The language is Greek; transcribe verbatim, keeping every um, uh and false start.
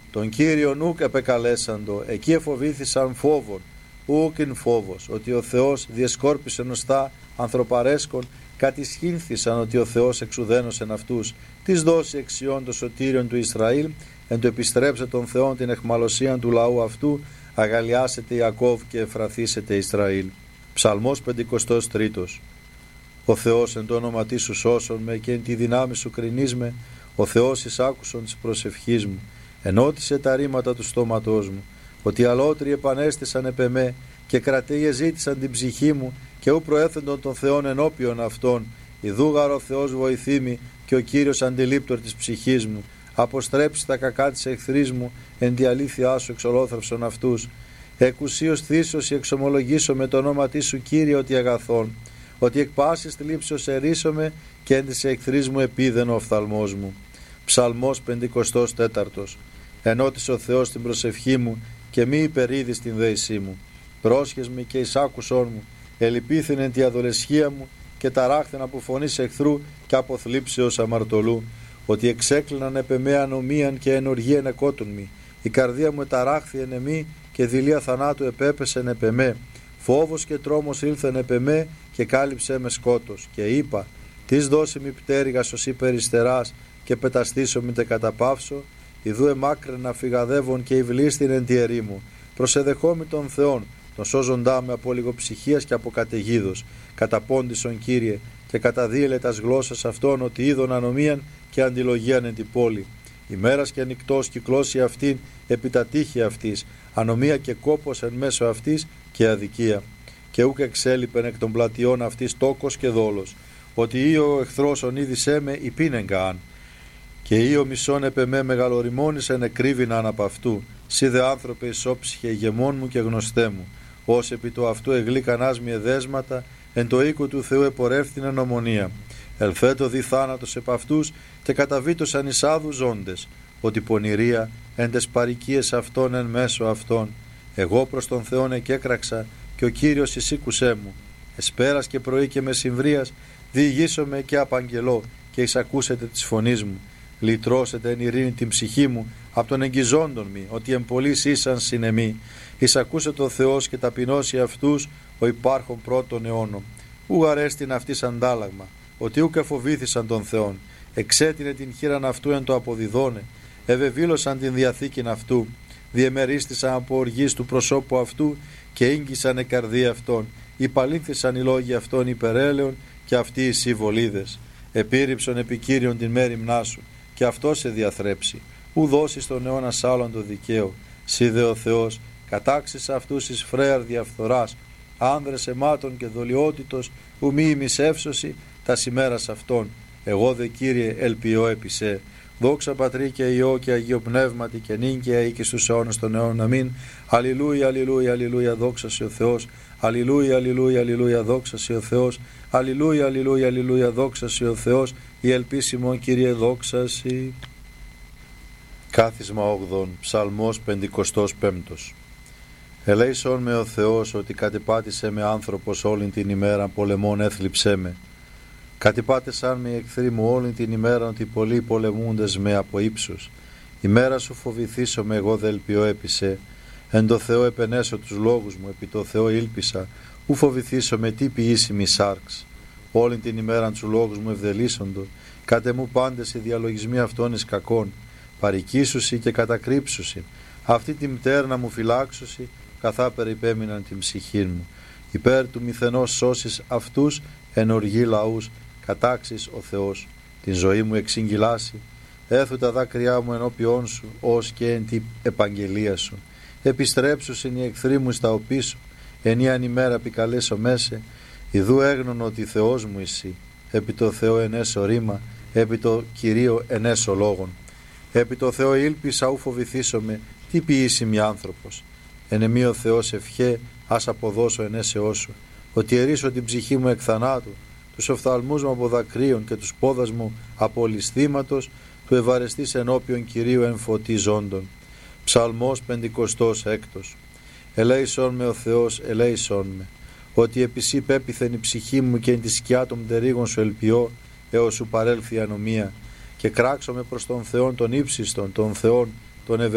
Τον Κύριον ούκ επεκαλέσαντο, εκεί εφοβήθησαν φόβον, ούκ ειν φόβος, ότι ο Θεός διεσκόρπισε νοστά ανθρωπαρέσκον, κατησχύνθησαν ότι ο Θεός εξουδένωσεν αυτούς, της δώσει εξιών το σωτήριον του Ισραήλ, εν το επιστρέψε τον Θεόν την εχμαλωσίαν του λαού αυτού, αγαλιάσετε Ιακώβ και εφραθήσετε Ισραήλ. Ψαλμός πεντηκοστός τρίτος. Ο Θεός εν το όνομα Τί σου σώσον με και εν τη δυνάμει σου κρινείς με, ο Θεός εισάκουσον της προσευχής μου, ενώτισε τα ρήματα του στόματός μου, ότι αλότριοι επανέστησαν επ' εμέ και κρατέοι εζήτησαν την ψυχή μου και ου προέθεντον των Θεών ενώπιον αυτών, ιδούγαρο ο Θεός βοηθήμη και ο Κύριος αντιλήπτορ της ψυχής μου, αποστρέψει τα κακά της εχθρής μου, εν τη αλήθειά σου εξολόθρευσον αυτούς. Εκουσίως θύσος εξομολογήσω με το όνομα Τί σου Κύριε ότι αγαθών, ότι εκ πάσης θλίψεως ερίσομαι και εν της εχθρής μου επίδεν ο οφθαλμός μου. Ψαλμός πεντηκοστός τέταρτος. Ενώτησε ο Θεός την προσευχή μου και μη υπερίδεις την δέησή μου. Πρόσχες με και εισάκουσόν μου, ελυπήθην εν τη αδολεσχία μου και ταράχθεν από φωνής εχθρού και από θλίψεως αμαρτωλού, ότι εξέκλειναν επ' εμέ ανομίαν και ενοργίαν εκότουν μη. Η καρδία μου εταράχθη εν εμή και δειλία θανάτου επέπεσεν επ' εμέ. Φόβος και τρόμος ήλθεν επ' εμέ και κάλυψέ με σκότος. Και είπα, τις δώσει μη πτέρυγας ως υπεριστεράς και πεταστήσω μη τε καταπαύσω. Ιδού εμάκραινα φυγαδεύων και υβλίστην εν τη ερήμου. Προσεδεχόμη των Θεών, τον σώζοντά με από λιγοψυχίας και από καταιγίδος. Καταπόντισον Κύριε και καταδίελε τας γλώσσας αυτών ότι είδον ανομίαν και αντιλογίαν εν την πόλη. Ημέρας και νυκτός κυκλώσει αυτήν επί τα τείχη αυτής, ανομία και κόπος εν μέσω αυτής και αδικία. Και ούκ εξέλιπεν εκ των πλατιών αυτής τόκος και δόλος, ότι ή ο εχθρός ονείδησέ με υπήνεγκα αν. Και ή ο μισόν επ' εμέ μεγαλοριμόνησεν εκρύβηναν απ' αυτού, σύ δε άνθρωπε ισόψυχε ηγεμόν μου και γνωστέ μου, ως επί το αυτού εγλίκανάς μη εδέσματα, εν το οίκο του Θεού επορεύθυνεν ομονία. Ελθέτω δι θάνατος επ' αυτούς και καταβήτωσαν εισάδου ζώντες, ότι πονηρία εν τες παροικίες αυτών εν μέσω αυτών. Εγώ προς τον Θεόν εκέκραξα και ο Κύριος εισήκουσέ μου. Εσπέρας και πρωί και μεσημβρίας διηγήσομαι και απαγγελώ και εισακούσετε της φωνής μου. Λυτρώσετε εν ειρήνη την ψυχή μου από τον εγγυζόντων μη, ότι εμπολείς ήσαν συνεμή. Εισακούσε το Θεός και ταπεινώσει αυτούς ο υπάρχον πρώτων αιώνων. Ου αρέστην αυτής αντάλλαγμα, ότι ούκ εφοβήθησαν τον Θεόν. Εξέτεινε την χείραν αυτού εν το αποδιδώνε. Ευεβήλωσαν την διαθήκην αυτού. Διεμερίστησαν από οργής του προσώπου αυτού και ήγγισαν η καρδία αυτών. Υπαλήθησαν οι λόγοι αυτών υπερέλεων και αυτοί οι συμβολίδες. Επίρρηψον επικύριον την μέρημνά σου και αυτό σε διαθρέψει. Ου δώσει στον αιώνα άλλον το δικαίο. Σύ δε ο Θεός κατάξεις αυτούς εις φρέαρ διαφθοράς, άνδρες αιμάτων και δολιότητος, ου μη ημισεύσωση τα σημέρας αυτών. Εγώ δε Κύριε ελπιώ επί σε. Δόξα Πατρί και Υιό και Αγίο Πνεύματι και νυν και αεί και στους αιώνας των αιώνων. Αμήν. Αλληλούια, αλληλούια, αλληλούια, δόξα σε ο Θεός. Αλληλούια, αλληλούια, αλληλούια, δόξα σε ο Θεός. Αλληλούια, αλληλούια, αλληλούια, δόξα σε ο Θεός. Η ελπίσιμον Κύριε δόξα σοι. Κάθισμα όγδον, Ψαλμός πεντηκοστός πέμπτος. Ελέησον με ο Θεός ότι κατεπάτησε με άνθρωπος όλην την ημέρα, πολεμών έθλιψέ με. Κατεπάτησαν με οι εχθροί μου όλην την ημέρα, ότι πολλοί πολεμούντες με από ύψους. Ημέρα σου φοβηθήσω με, εγώ δε ελπιώ έπισε. Εν το Θεό επενέσω τους λόγους μου, επί το Θεό ήλπισα. Ου φοβηθήσω με τι ποιήσιμη σάρξ. Όλην την ημέρα τους λόγους μου ευδελίσσοντο. Κάτε μου πάντες οι διαλογισμοί αυτών εις κακών. Παρικήσουσι και κατακρύψουσι. Αυτή τη μητέρνα μου φυλάξουσι, καθά περιπέμειναν την ψυχή μου. Υπέρ του μηθενός σώσεις αυτούς, εν οργή λαούς, κατάξεις ο Θεός. Την ζωή μου εξηγγυλάσει, έθου τα δάκρυά μου ενώπιόν σου, ως και εν τη επαγγελία σου. Επιστρέψουσιν οι εχθροί μου στα οπίσω, ενίαν ημέρα επικαλέσω μέσε, ιδού έγνων ότι Θεός μου εσύ, επί το Θεό ενέσω ρήμα, επί το Κυρίο ενέσω λόγων. Επί το Θεό ήλπισα ου φοβηθήσομαι, τι ποιήσιμη άνθρωπος. Εν εμή ο Θεός ευχέ, ας αποδώσω ενέσεώς σου, ότι ερίσω την ψυχή μου εκ θανάτου, τους οφθαλμούς μου από δακρύων και τους πόδας μου από ληστήματος, του ευαρεστής ενώπιον Κυρίου εν φωτί ζώντων. Ψαλμός πεντηκοστός έκτος. Ελέησον με ο Θεός, ελέησον με, ότι επί σύ πέπιθεν η ψυχή μου και εν τη σκιά των πτερίγων σου ελπιώ, έως σου παρέλθει η ανομία, και κράξομαι προς τον Θεόν τον ύψιστον, τον Θεόν τον ευε